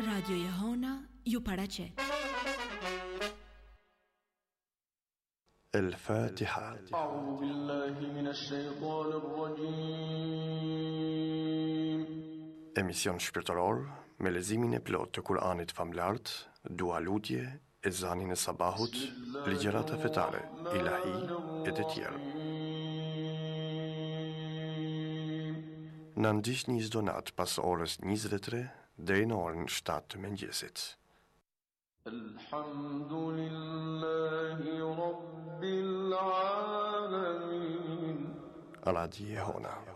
Radio Jehona ju paraqet. الفاتحة. أعوذ بالله من الشيطان الرجيم. Emision shpirtëror me leximin e plotë të Kuranit famlart, dua lutje, ezanin e sabahut, ligjërata fetare, ilahi e të tjerë. Në ndiqni çdo natë pas orës 23 deri në orën 7 të mëngjesit. Alhamdulillahi Rabbil Alamin. Radio Jehona.